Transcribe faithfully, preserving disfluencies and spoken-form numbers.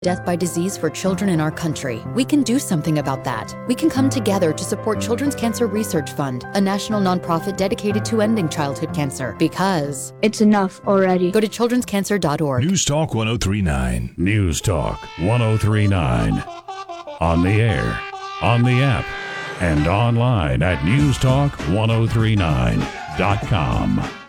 death by disease for children in our country. We can do something about that. We can come together to support Children's Cancer Research Fund, a national nonprofit dedicated to ending childhood cancer. Because it's enough already. Go to children's cancer dot org. News Talk one oh three point nine. News Talk one oh three point nine. On the air, on the app, and online at news talk ten thirty-nine dot com.